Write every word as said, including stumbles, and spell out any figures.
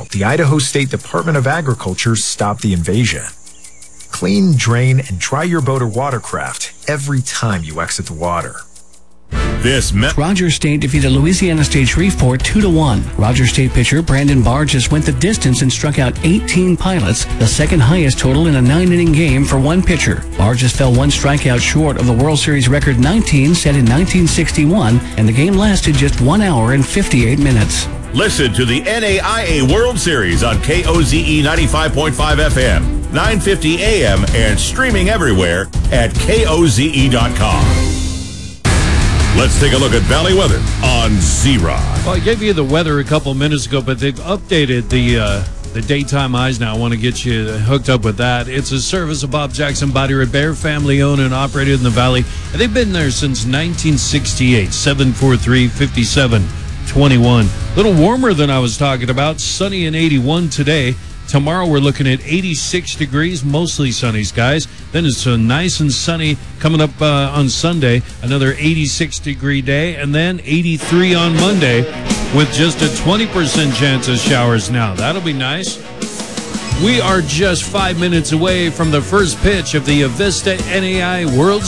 ago, the Idaho State Department of Agriculture stopped the invasion. Clean, drain, and dry your boat or watercraft every time you exit the water. This me- Rogers State defeated Louisiana State Shreveport two to one. Rogers State pitcher Brandon Barges went the distance and struck out eighteen pilots, the second highest total in a nine-inning game for one pitcher. Barges fell one strikeout short of the World Series record nineteen set in nineteen sixty-one, and the game lasted just one hour and fifty-eight minutes. Listen to the N A I A World Series on K O Z E ninety-five point five F M, nine fifty A M, and streaming everywhere at K O Z E dot com. Let's take a look at Valley weather on Z-Rock. Well, I gave you the weather a couple minutes ago, but they've updated the uh, the daytime highs now. I want to get you hooked up with that. It's a service of Bob Jackson Body Repair, family owned and operated in the Valley. And they've been there since nineteen sixty-eight. seven four three, five seven two one. A little warmer than I was talking about. Sunny and eighty-one today. Tomorrow we're looking at eighty-six degrees, mostly sunny skies. Then it's uh, nice and sunny coming up uh, on Sunday, another eighty-six degree day, and then eighty-three on Monday with just a twenty percent chance of showers now. That'll be nice. We are just five minutes away from the first pitch of the Avista N A I World